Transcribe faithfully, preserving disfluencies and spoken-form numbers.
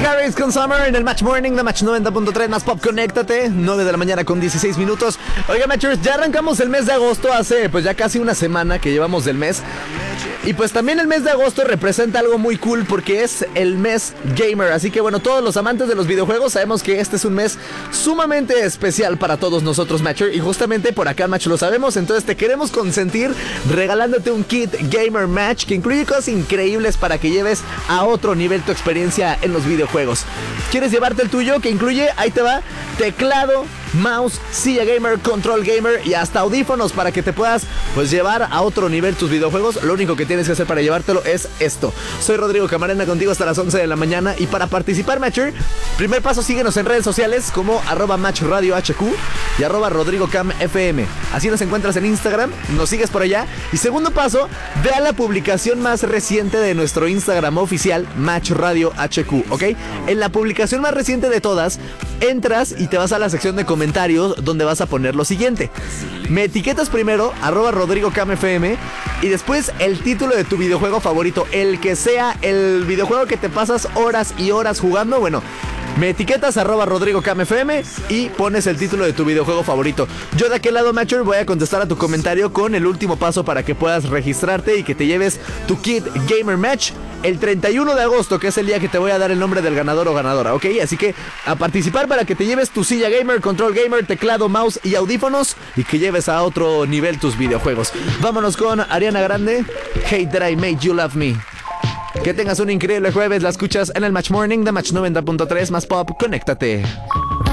Harris con Summer en el Match Morning de Match noventa punto tres más Pop. Conéctate, nueve de la mañana con dieciséis minutos. Oiga, Matchers, ya arrancamos el mes de agosto hace pues ya casi una semana que llevamos del mes. Y pues también el mes de agosto representa algo muy cool porque es el mes gamer. Así que bueno, todos los amantes de los videojuegos sabemos que este es un mes sumamente especial para todos nosotros, Matcher. Y justamente por acá, Match, lo sabemos. Entonces te queremos consentir regalándote un kit Gamer Match que incluye cosas increíbles para que lleves a otro nivel tu experiencia en los videojuegos. ¿Quieres llevarte el tuyo? Que incluye, ahí te va, teclado, mouse, silla gamer, control gamer y hasta audífonos para que te puedas pues llevar a otro nivel tus videojuegos. Lo único que tienes que hacer para llevártelo es esto. Soy Rodrigo Camarena contigo hasta las once de la mañana. Y para participar, Matcher, primer paso, síguenos en redes sociales como arroba Match Radio H Q y arroba Rodrigo Cam F M. Así nos encuentras en Instagram, nos sigues por allá. Y segundo paso, ve a la publicación más reciente de nuestro Instagram oficial, Match Radio H Q, ¿ok? En la publicación más reciente de todas, entras y te vas a la sección de comentarios donde vas a poner lo siguiente. Me etiquetas primero, arroba Rodrigo Cam F M, y después el título de tu videojuego favorito, el que sea el videojuego que te pasas horas y horas jugando. Bueno, me etiquetas arroba Rodrigo Cam F M y pones el título de tu videojuego favorito. Yo de aquel lado, Matcher, voy a contestar a tu comentario con el último paso para que puedas registrarte y que te lleves tu kit Gamer Match el treinta y uno de agosto, que es el día que te voy a dar el nombre del ganador o ganadora, ¿ok? Así que a participar para que te lleves tu silla gamer, control gamer, teclado, mouse y audífonos y que lleves a otro nivel tus videojuegos. Vámonos con Ariana Grande, Hate That I Made You Love Me. Que tengas un increíble jueves, la escuchas en el Match Morning de Match noventa punto tres más Pop. Conéctate.